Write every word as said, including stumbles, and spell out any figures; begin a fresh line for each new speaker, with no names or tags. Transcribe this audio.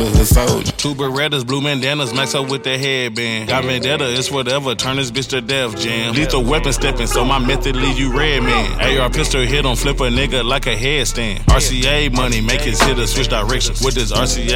a soldier.
Two Berettas, blue bandanas, max up with the headband. Got vendetta, it's whatever, turn this bitch to death jam. Lethal weapon stepping, so my method leave you red man. A R pistol hit on flip a nigga like a headstand. R C A money, make his hitter switch directions. With this R C A